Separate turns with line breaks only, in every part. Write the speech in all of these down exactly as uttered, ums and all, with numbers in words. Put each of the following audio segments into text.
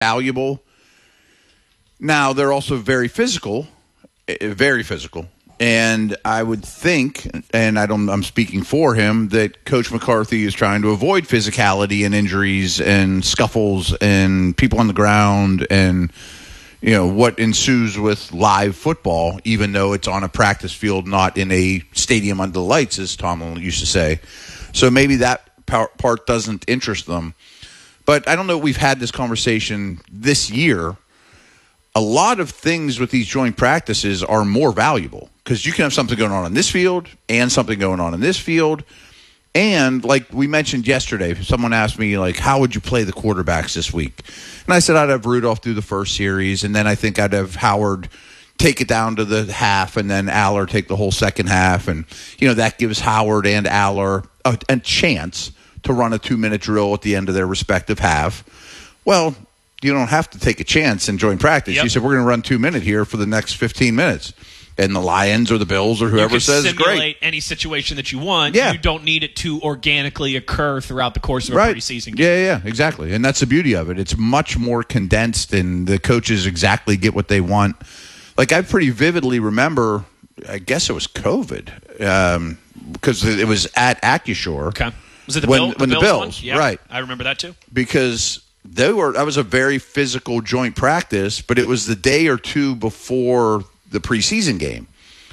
valuable. Now, they're also very physical, very physical. And I would think, and I don't, I'm speaking for him, that Coach McCarthy is trying to avoid physicality and injuries and scuffles and people on the ground and, you know, what ensues with live football, even though it's on a practice field, not in a stadium under the lights, as Tomlin used to say. So maybe that part doesn't interest them. But I don't know, we've had this conversation this year. A lot of things with these joint practices are more valuable because you can have something going on in this field and something going on in this field. And like we mentioned yesterday, someone asked me, like, how would you play the quarterbacks this week? And I said I'd have Rudolph do the first series, and then I think I'd have Howard take it down to the half, and then Aller take the whole second half. And, you know, that gives Howard and Aller a, a chance to run a two-minute drill at the end of their respective half. Well, you don't have to take a chance in joint practice. Yep. You said, we're going to run two minute here for the next fifteen minutes. And the Lions or the Bills or whoever says great.
You can simulate any situation that you want.
Yeah.
You don't need it to organically occur throughout the course of a
right.
preseason game.
Yeah, yeah, exactly. And that's the beauty of it. It's much more condensed, and the coaches exactly get what they want. Like, I pretty vividly remember, I guess it was COVID, um, because it was at AccuShore.
Okay. Was it the,
when,
Bill,
when
the
the
Bills?
Bills,
yeah,
right.
I remember that too.
Because they were that was a very physical joint practice, but it was the day or two before the preseason game.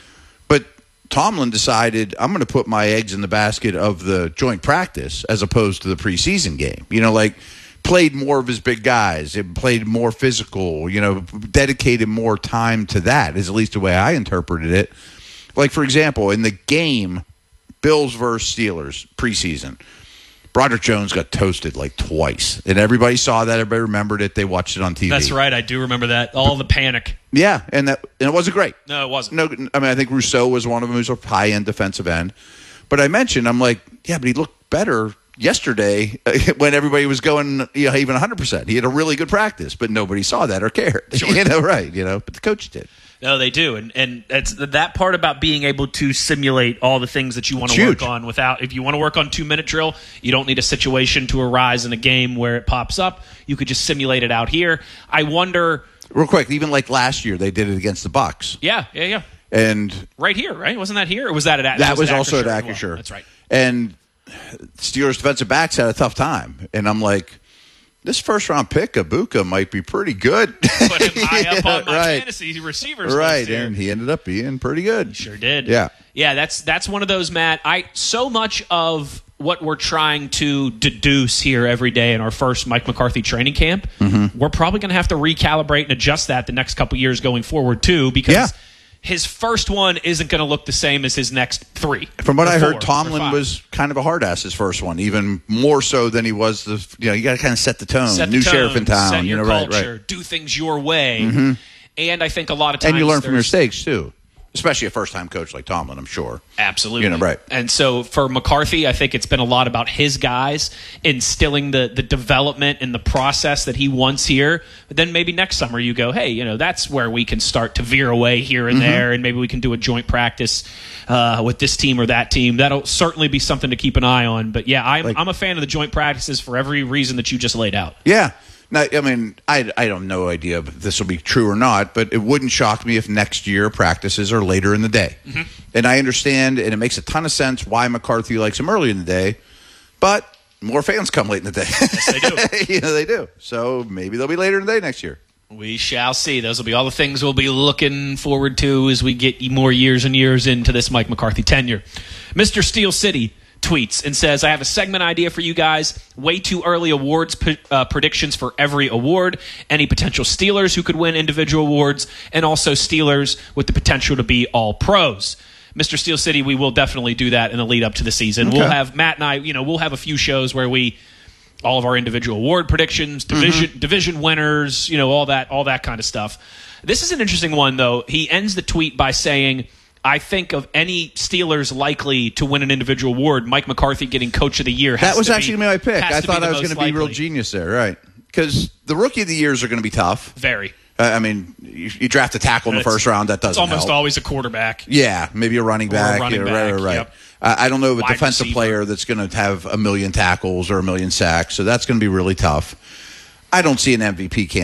But Tomlin decided, I'm going to put my eggs in the basket of the joint practice as opposed to the preseason game. You know, like, played more of his big guys. It played more physical, you know, dedicated more time to that is at least the way I interpreted it. Like, for example, in the game, Bills versus Steelers preseason, Broderick Jones got toasted like twice, and everybody saw that. Everybody remembered it. They watched it on T V.
That's right. I do remember that. All the panic.
Yeah, and that and it wasn't great.
No, it wasn't.
No, I mean, I think Rousseau was one of them who's a high-end defensive end. But I mentioned, I'm like, yeah, but he looked better yesterday when everybody was going, you know, even one hundred percent. He had a really good practice, but nobody saw that or cared. Sure. You know, right, you know, but the coach did.
No, they do, and and it's that part about being able to simulate all the things that you want to work on without. If you want to work on two minute drill, you don't need a situation to arise in a game where it pops up. You could just simulate it out here. I wonder,
real quick, even like last year, they did it against the Bucs.
Yeah, yeah, yeah.
And
right here, right? Wasn't that here, or was that at that,
that was,
was
also at
AccuShore?
Well,
that's right.
And Steelers defensive backs had a tough time, and I'm like, this first-round pick, Ibuka, might be pretty good.
Put him high
yeah,
up on my
right.
fantasy receivers
right,
list here.
And he ended up being pretty good.
He sure did.
Yeah.
Yeah, that's that's one of those, Matt. I so much of what we're trying to deduce here every day in our first Mike McCarthy training camp, mm-hmm. we're probably going to have to recalibrate and adjust that the next couple years going forward, too, because yeah. his first one isn't going to look the same as his next three.
From what I heard, Tomlin was kind of a hard ass his first one, even more so than he was the. You know, you got to kind of set the tone.
Set
New
the tone,
sheriff in town.
Set your
you know,
culture.
Right, right.
Do things your way.
Mm-hmm.
And I think a lot of times,
and you learn from your mistakes too. Especially a first-time coach like Tomlin, I'm sure.
Absolutely.
You know, right.
And so for McCarthy, I think it's been a lot about his guys instilling the, the development and the process that he wants here. But then maybe next summer you go, hey, you know, that's where we can start to veer away here and mm-hmm. there, and maybe we can do a joint practice uh, with this team or that team. That'll certainly be something to keep an eye on. But, yeah, I'm, like, I'm a fan of the joint practices for every reason that you just laid out.
Yeah. Now, I mean, I, I don't no idea if this will be true or not, but it wouldn't shock me if next year practices are later in the day. Mm-hmm. And I understand, and it makes a ton of sense why McCarthy likes them early in the day, but more fans come late in the day.
Yes, they do.
You know, they do. So maybe they'll be later in the day next year.
We shall see. Those will be all the things we'll be looking forward to as we get more years and years into this Mike McCarthy tenure. Mister Steel City tweets and says, I have a segment idea for you guys. Way too early awards p- uh, predictions for every award. Any potential Steelers who could win individual awards, and also Steelers with the potential to be all pros. Mister Steel City, we will definitely do that in the lead up to the season. Okay. We'll have Matt and I, you know, we'll have a few shows where we all of our individual award predictions, division mm-hmm. division winners, you know, all that all that kind of stuff. This is an interesting one though. He ends the tweet by saying, I think of any Steelers likely to win an individual award, Mike McCarthy getting Coach of the Year. Has
that was
to
actually
be,
my pick. I thought I was going to be real
likely.
genius there, right? Because the Rookie of the Years are going to be tough.
Very.
Uh, I mean, you, you draft a tackle in the first round, that doesn't
It's almost
help.
always a quarterback.
Yeah, maybe a running back.
Or a running
you know,
back,
right, right,
yep.
Uh, I don't know of a
Wide
defensive
receiver.
player that's going to have a million tackles or a million sacks, so that's going to be really tough. I don't see an M V P candidate.